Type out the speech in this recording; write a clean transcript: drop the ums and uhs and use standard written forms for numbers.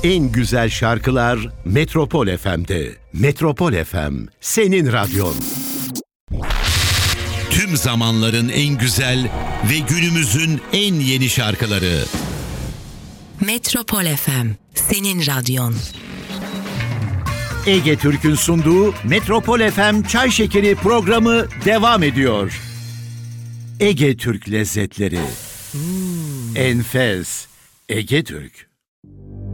En güzel şarkılar Metropol FM'de. Metropol FM, senin radyon. Tüm zamanların en güzel ve günümüzün en yeni şarkıları. Metropol FM, senin radyon. Ege Türk'ün sunduğu Metropol FM Çay Şekeri programı devam ediyor. Ege Türk lezzetleri. Enfes. Ege Türk.